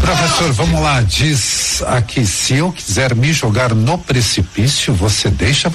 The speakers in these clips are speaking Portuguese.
Professor, vamos lá, diz aqui, se eu quiser me jogar no precipício, você deixa?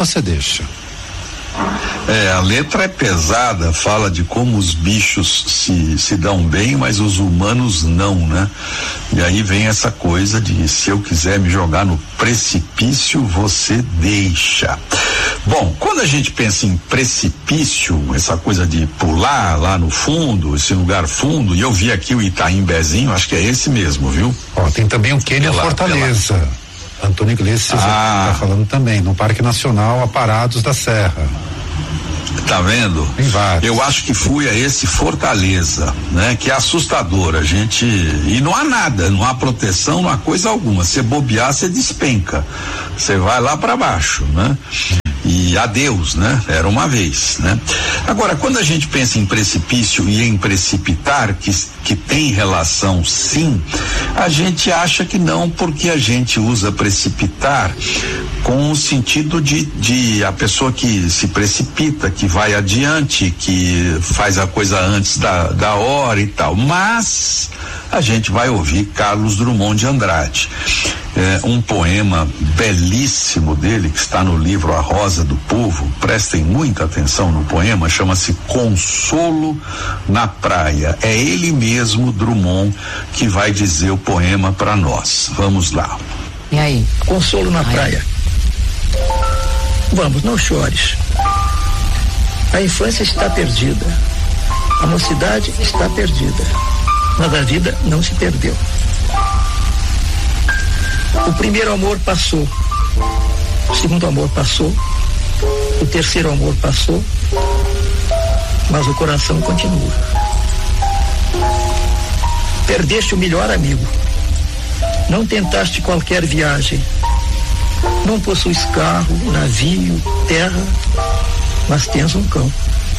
A letra é pesada, fala de como os bichos se dão bem, mas os humanos não, né? E aí vem essa coisa de se eu quiser me jogar no precipício, você deixa. Bom, quando a gente pensa em precipício, essa coisa de pular lá no fundo, esse lugar fundo, e eu vi aqui o Itaimbezinho, acho que é esse mesmo, viu? Tem também o Cânion Fortaleza. Antônio Iglesias está falando também, no Parque Nacional Aparados da Serra. Tá vendo? Eu acho que fui a esse Fortaleza, né? Que é assustador, e não há nada, não há proteção, não há coisa alguma. Se bobear, você despenca, você vai lá para baixo, né? E adeus, né? Era uma vez, né? Agora, quando a gente pensa em precipício e em precipitar, que tem relação sim, a gente acha que não, porque a gente usa precipitar com o sentido de a pessoa que se precipita, que vai adiante, que faz a coisa antes da hora e tal. Mas a gente vai ouvir Carlos Drummond de Andrade. Um poema belíssimo dele que está no livro A Rosa do Povo. Prestem muita atenção no poema, chama-se Consolo na Praia. É ele mesmo, Drummond, que vai dizer o poema para nós. Vamos lá. E aí? Consolo na praia. Vamos, não chores. A infância está perdida. A mocidade está perdida. Mas a vida não se perdeu. O primeiro amor passou, o segundo amor passou, o terceiro amor passou, mas o coração continua. Perdeste o melhor amigo, não tentaste qualquer viagem, não possuis carro, navio, terra, mas tens um cão.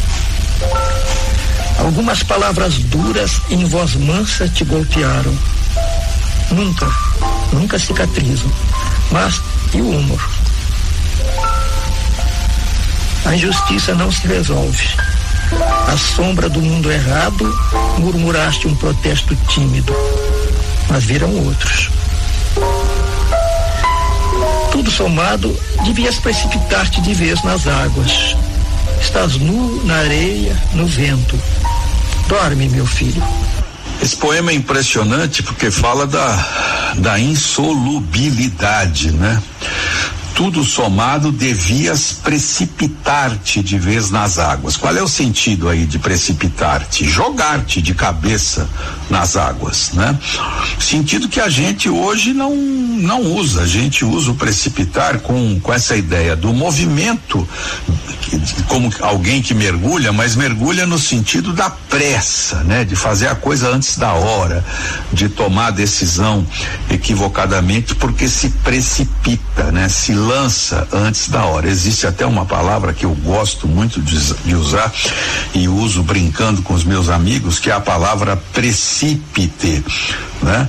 Algumas palavras duras em voz mansa te golpearam. Nunca cicatrizam, mas e o humor? A injustiça não se resolve. À sombra do mundo errado, murmuraste um protesto tímido, mas viram outros. Tudo somado, devias precipitar-te de vez nas águas. Estás nu na areia, no vento. Dorme, meu filho. Esse poema é impressionante porque fala da insolubilidade, né? Tudo somado, devias precipitar-te de vez nas águas. Qual é o sentido aí de precipitar-te? Jogar-te de cabeça nas águas, né? Sentido que a gente hoje não usa. A gente usa o precipitar com essa ideia do movimento, como alguém que mergulha, mas mergulha no sentido da pressa, né? De fazer a coisa antes da hora, de tomar a decisão equivocadamente porque se precipita, né? Se lança antes da hora. Existe até uma palavra que eu gosto muito de usar e uso brincando com os meus amigos, que é a palavra precípite, né?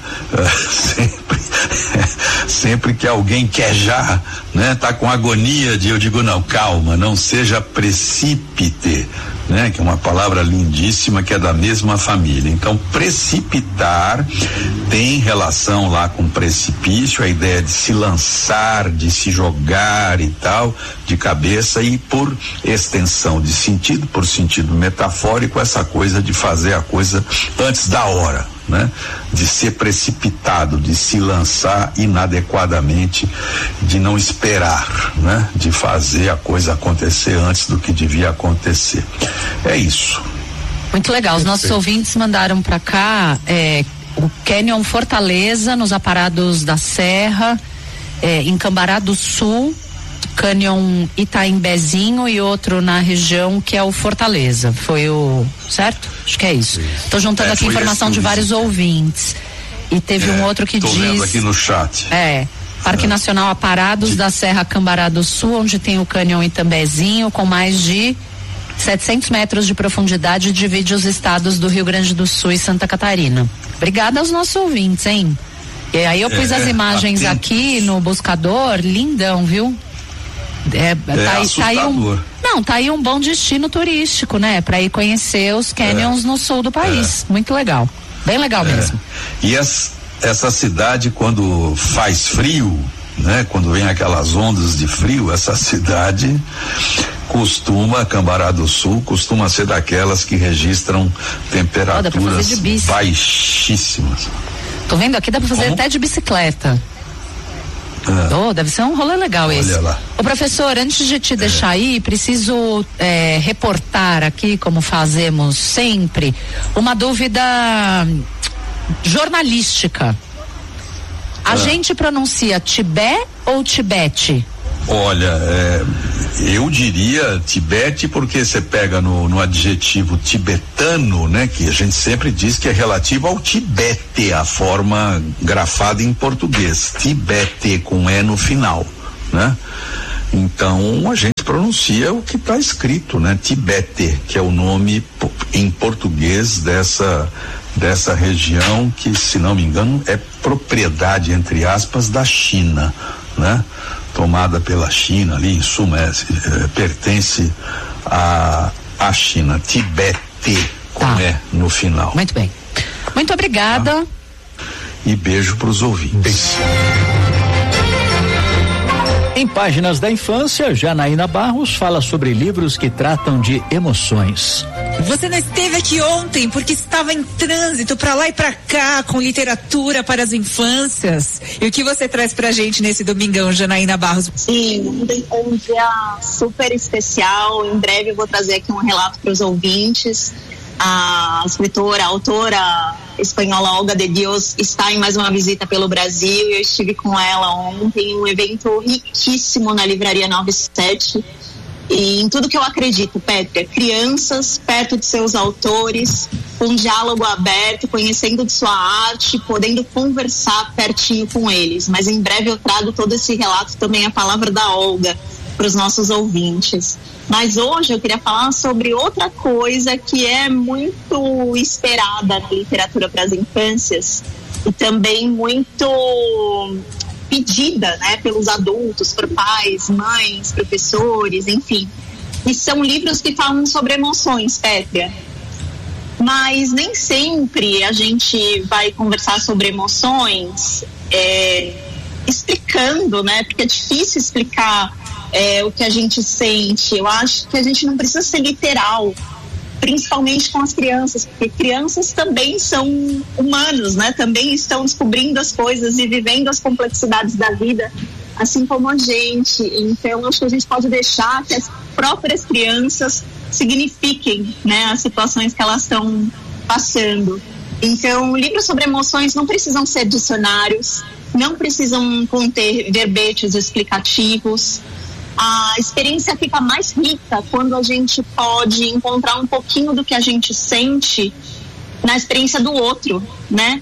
Sempre que alguém quer já, né? Tá com agonia eu digo, não, calma, não seja precípite, né? Que é uma palavra lindíssima que é da mesma família. Então, precipitar tem relação lá com precipício, a ideia de se lançar, de se jogar e tal, de cabeça, e por extensão de sentido, por sentido metafórico, essa coisa de fazer a coisa antes da hora, né? De ser precipitado, de se lançar inadequadamente, de não esperar, né? De fazer a coisa acontecer antes do que devia acontecer. É isso. Muito legal. Os nossos ouvintes mandaram para cá o Cânion Fortaleza, nos Aparados da Serra, em Cambará do Sul, Cânion Itaimbezinho e outro na região que é o Fortaleza. Foi o certo? Acho que é isso. Tô juntando aqui informação de vários ouvintes. E teve um outro que diz. Lendo aqui no chat. Parque Nacional Aparados da Serra Cambará do Sul, onde tem o Cânion Itambezinho, com mais de 700 metros de profundidade, divide os estados do Rio Grande do Sul e Santa Catarina. Obrigada aos nossos ouvintes, hein? E aí eu pus as imagens aqui no buscador, lindão, viu? Tá aí um bom destino turístico, né? Pra ir conhecer os canyons no sul do país. Muito legal. Bem legal mesmo. essa cidade, quando faz frio, né? Quando vem aquelas ondas de frio, essa cidade Cambará do Sul costuma ser daquelas que registram temperaturas baixíssimas. Tô vendo aqui, dá pra fazer até de bicicleta. Deve ser um rolê legal. Olha esse. Lá. Ô professor, antes de te deixar aí, preciso reportar aqui, como fazemos sempre, uma dúvida jornalística. A gente pronuncia Tibete ou Tibete? Olha, eu diria Tibete, porque você pega no adjetivo tibetano, né? Que a gente sempre diz que é relativo ao Tibete, a forma grafada em português. Tibete com E no final, né? Então a gente pronuncia o que está escrito, né? Tibete, que é o nome em português dessa região que, se não me engano, é propriedade, entre aspas, da China, né? Tomada pela China ali, em suma, pertence à China. Tibete, com E no final. Muito bem. Muito obrigada. E beijo para os ouvintes. Em Páginas da Infância, Janaína Barros fala sobre livros que tratam de emoções. Você não esteve aqui ontem porque estava em trânsito para lá e para cá com literatura para as infâncias. E o que você traz pra gente nesse domingão, Janaína Barros? Sim, um dia super especial. Em breve eu vou trazer aqui um relato para os ouvintes. A escritora, a autora espanhola Olga de Dios está em mais uma visita pelo Brasil e eu estive com ela ontem, um evento riquíssimo na Livraria 97. E em tudo que eu acredito, Pétria, crianças perto de seus autores, com um diálogo aberto, conhecendo de sua arte, podendo conversar pertinho com eles. Mas em breve eu trago todo esse relato, também a palavra da Olga, para os nossos ouvintes. Mas hoje eu queria falar sobre outra coisa que é muito esperada na literatura para as infâncias e também muito pedida, né, pelos adultos, por pais, mães, professores, enfim. E são livros que falam sobre emoções, Pétria. Mas nem sempre a gente vai conversar sobre emoções explicando, né? Porque é difícil explicar o que a gente sente. Eu acho que a gente não precisa ser literal, principalmente com as crianças, porque crianças também são humanos, né? Também estão descobrindo as coisas e vivendo as complexidades da vida, assim como a gente. Então, acho que a gente pode deixar que as próprias crianças signifiquem, né, as situações que elas estão passando. Então, livros sobre emoções não precisam ser dicionários, não precisam conter verbetes explicativos. A experiência fica mais rica quando a gente pode encontrar um pouquinho do que a gente sente na experiência do outro, né?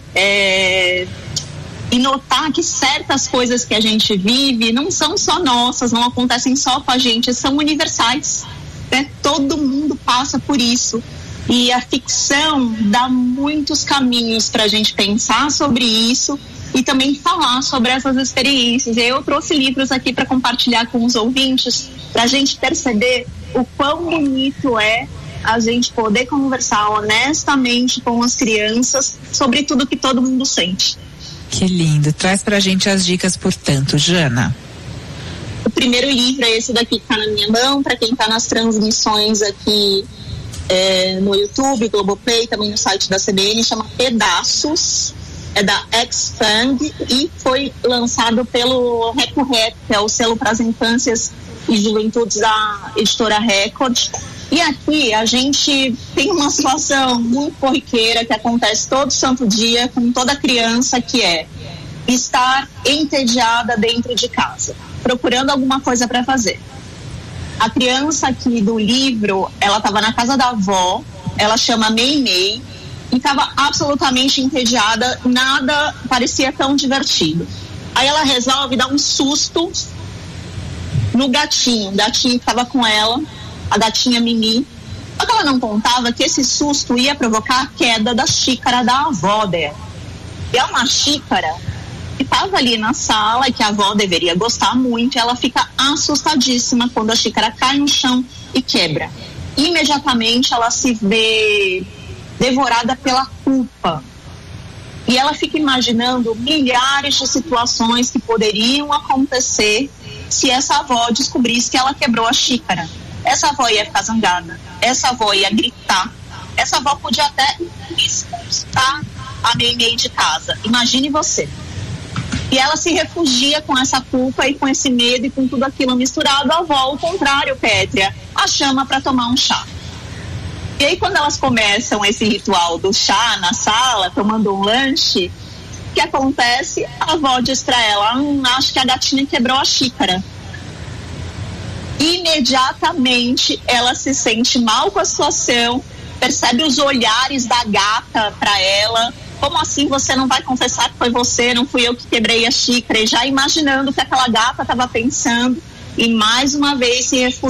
E notar que certas coisas que a gente vive não são só nossas, não acontecem só com a gente, são universais, né? Todo mundo passa por isso. E a ficção dá muitos caminhos para a gente pensar sobre isso e também falar sobre essas experiências. Eu trouxe livros aqui para compartilhar com os ouvintes, para a gente perceber o quão bonito é a gente poder conversar honestamente com as crianças sobre tudo que todo mundo sente. Que lindo. Traz pra gente as dicas, portanto, Jana. O primeiro livro é esse daqui que tá na minha mão, para quem tá nas transmissões aqui no YouTube, Globoplay, também no site da CBN, chama Pedaços. É da Expand e foi lançado pelo Record, que é o selo para as infâncias e juventudes da editora Record. E aqui a gente tem uma situação muito corriqueira que acontece todo santo dia com toda criança, que é estar entediada dentro de casa, procurando alguma coisa para fazer. A criança aqui do livro, ela estava na casa da avó, ela chama Mei, e estava absolutamente entediada, nada parecia tão divertido. Aí ela resolve dar um susto no gatinho, o gatinho que estava com ela, a gatinha Mimi. Só que ela não contava que esse susto ia provocar a queda da xícara da avó dela. E é uma xícara que estava ali na sala e que a avó deveria gostar muito, e ela fica assustadíssima quando a xícara cai no chão e quebra. Imediatamente ela se vê devorada pela culpa. E ela fica imaginando milhares de situações que poderiam acontecer se essa avó descobrisse que ela quebrou a xícara. Essa avó ia ficar zangada, essa avó ia gritar, essa avó podia até expulsar a Meimei de casa. Imagine você. E ela se refugia com essa culpa e com esse medo e com tudo aquilo misturado. A avó, ao contrário, Pétria, a chama para tomar um chá. E aí, quando elas começam esse ritual do chá na sala, tomando um lanche, o que acontece? A avó diz para ela, acho que a gatinha quebrou a xícara. Imediatamente, ela se sente mal com a situação, percebe os olhares da gata para ela. Como assim você não vai confessar que foi você, não fui eu que quebrei a xícara? E já imaginando o que aquela gata estava pensando, e mais uma vez se refugia